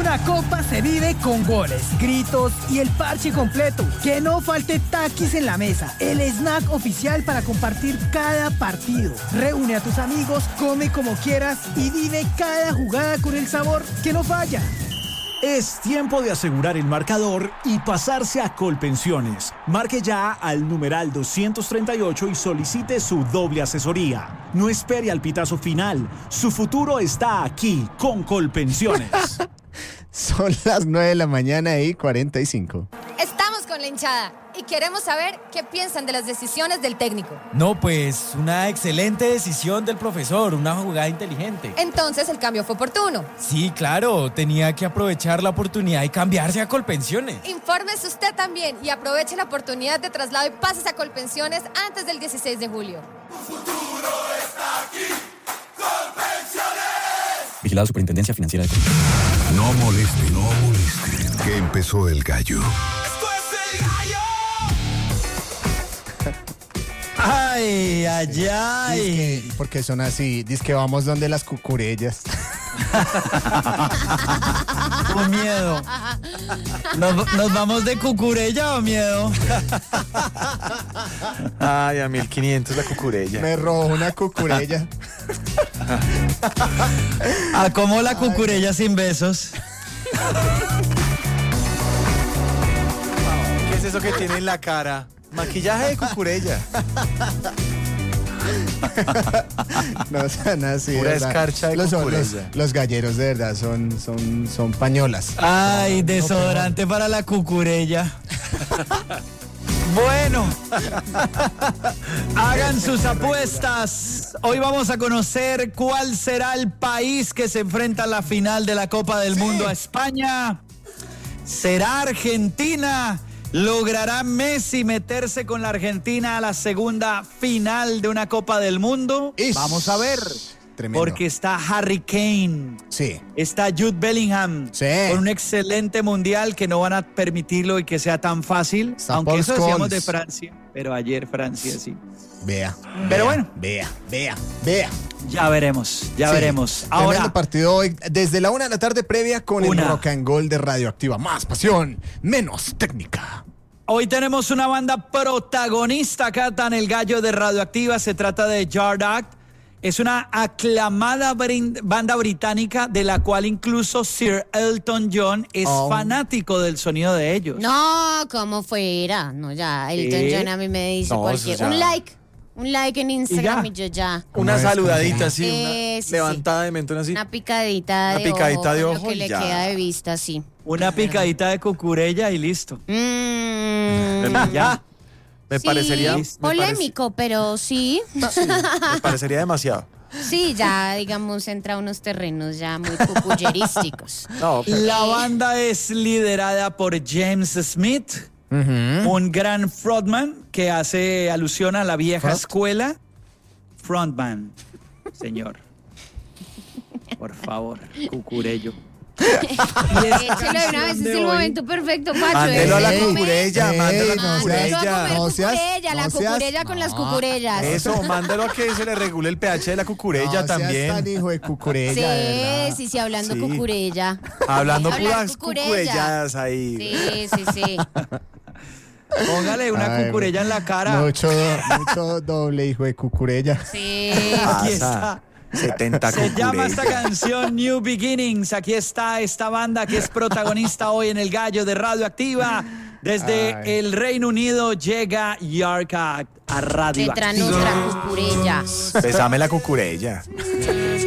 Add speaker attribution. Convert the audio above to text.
Speaker 1: Esta copa se vive con goles, gritos y el parche completo. Que no falte Takis en la mesa, el snack oficial para compartir cada partido. Reúne a tus amigos, come como quieras y vive cada jugada con el sabor que no falla.
Speaker 2: Es tiempo de asegurar el marcador y pasarse a Colpensiones. Marque ya al numeral 238 y solicite su doble asesoría. No espere al pitazo final. Su futuro está aquí con Colpensiones.
Speaker 3: Son las 9:45 a.m.
Speaker 4: Estamos con la hinchada y queremos saber qué piensan de las decisiones del técnico.
Speaker 5: No, pues una excelente decisión del profesor, una jugada inteligente.
Speaker 4: Entonces el cambio fue oportuno.
Speaker 5: Sí, claro, tenía que aprovechar la oportunidad y cambiarse a Colpensiones.
Speaker 4: Infórmese usted también y aproveche la oportunidad de traslado y pásese a Colpensiones antes del 16 de julio.
Speaker 6: Tu futuro está aquí, Colpensiones.
Speaker 7: Vigilado Superintendencia Financiera de Colombia.
Speaker 6: No moleste, que empezó el gallo.
Speaker 5: Ay, ay, ay.
Speaker 3: Porque son así, que vamos donde las cucurellas.
Speaker 5: Con miedo. ¿Nos vamos de cucurella o miedo?
Speaker 8: Ay, a 1500 la cucurella.
Speaker 3: Me robó una cucurella.
Speaker 5: ¿A cómo la cucurella sin besos?
Speaker 8: ¿Qué es eso que tiene en la cara? Maquillaje de cucurella.
Speaker 3: No sean así.
Speaker 8: Pura
Speaker 3: ¿verdad?
Speaker 8: escarcha de cucurella.
Speaker 3: Los galleros de verdad son pañolas.
Speaker 5: Ay, desodorante para la cucurella. Bueno, hagan sus apuestas. Hoy vamos a conocer cuál será el país que se enfrenta a la final de la Copa del Mundo a España. ¿Será Argentina? ¿Logrará Messi meterse con la Argentina a la segunda final de una Copa del Mundo? Vamos a ver.
Speaker 3: Tremendo.
Speaker 5: Porque está Harry Kane.
Speaker 3: Sí.
Speaker 5: Está Jude Bellingham.
Speaker 3: Sí.
Speaker 5: Con un excelente mundial que no van a permitirlo y que sea tan fácil.
Speaker 3: Está
Speaker 5: aunque
Speaker 3: Paul
Speaker 5: eso decíamos
Speaker 3: Scholes.
Speaker 5: de Francia. Pero ayer Francia sí.
Speaker 3: Vea.
Speaker 5: Pero bueno.
Speaker 3: Vea.
Speaker 5: Ya veremos. Ahora,
Speaker 3: Tremendo partido hoy desde la 1 p.m. previa con el
Speaker 5: Una.
Speaker 3: Rock and Gold de Radioactiva. Más pasión, menos técnica.
Speaker 5: hoy tenemos una banda protagonista acá en el gallo de Radioactiva. Se trata de Yard Act. Es una aclamada banda británica de la cual incluso Sir Elton John es fanático del sonido de ellos.
Speaker 9: No, como fuera. No, ya, Elton John a mí me dice
Speaker 8: No,
Speaker 9: cualquier...
Speaker 8: eso ya.
Speaker 9: Un like en Instagram y yo ya.
Speaker 8: Una saludadita así,
Speaker 9: Sí,
Speaker 8: una levantada de mentón así.
Speaker 9: Una picadita
Speaker 8: Una picadita de
Speaker 9: lo
Speaker 8: ojo
Speaker 9: que
Speaker 8: y
Speaker 9: le
Speaker 8: ya.
Speaker 9: queda de vista, sí.
Speaker 5: Una picadita de cucurella y listo.
Speaker 8: Ya. Me
Speaker 9: Sí,
Speaker 8: parecería...
Speaker 9: polémico, pero sí.
Speaker 8: Me parecería demasiado.
Speaker 9: Sí, ya, digamos, entra a unos terrenos ya muy cucullerísticos.
Speaker 8: No, pero...
Speaker 5: La banda es liderada por James Smith, un gran frontman que hace alusión a la vieja escuela. Frontman, señor. Por favor, cucurello.
Speaker 9: Échale una vez, es el momento perfecto, Pacho.
Speaker 8: Mándelo a la
Speaker 9: Ey,
Speaker 8: cucurella, mándelo a la
Speaker 9: Mándelo a
Speaker 8: cucurella.
Speaker 9: comer
Speaker 3: No seas-
Speaker 9: cucurella, la
Speaker 3: no seas-
Speaker 9: cucurella con las cucurellas.
Speaker 8: Eso, mándelo a que se le regule el pH de la cucurella
Speaker 3: No seas
Speaker 8: también.
Speaker 3: tan hijo de cucurella, de verdad.
Speaker 9: Sí, hablando
Speaker 8: Sí.
Speaker 9: cucurella.
Speaker 8: Hablando
Speaker 9: Hablar
Speaker 8: puras
Speaker 9: cucurella.
Speaker 8: cucurelladas ahí.
Speaker 9: Sí.
Speaker 5: Póngale una
Speaker 3: Ay,
Speaker 5: cucurella en la cara.
Speaker 3: Mucho doble hijo de cucurella.
Speaker 9: Sí.
Speaker 5: Aquí
Speaker 8: Pasa.
Speaker 5: está.
Speaker 8: 70
Speaker 5: Se llama esta
Speaker 8: cucurellas.
Speaker 5: canción New Beginnings. Aquí está esta banda que es protagonista hoy en el gallo de Radioactiva. Desde
Speaker 3: Ay.
Speaker 5: el Reino Unido llega Yark a
Speaker 9: Letra
Speaker 5: Radioactiva.
Speaker 9: nuestra cucurella.
Speaker 8: Besame la cucurella.